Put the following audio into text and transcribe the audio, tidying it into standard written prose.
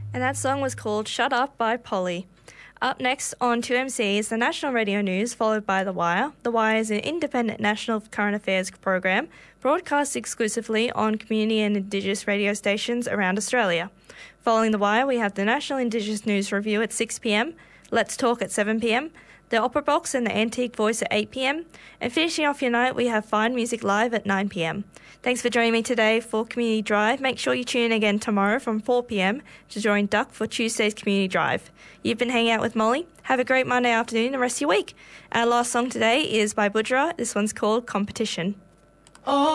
And that song was called Shut Up by Polly. Up next on 2MC is the national radio news, followed by The Wire. The Wire is an independent national current affairs program broadcast exclusively on community and Indigenous radio stations around Australia. Following The Wire, we have the National Indigenous News Review at 6 p.m, Let's Talk at 7 p.m, the Opera Box and the Antique Voice at 8 p.m, and finishing off your night, we have Fine Music Live at 9 p.m. Thanks for joining me today for Community Drive. Make sure you tune in again tomorrow from 4 p.m. to join Duck for Tuesday's Community Drive. You've been hanging out with Molly. Have a great Monday afternoon and the rest of your week. Our last song today is by Budra. This one's called Competition. Oh.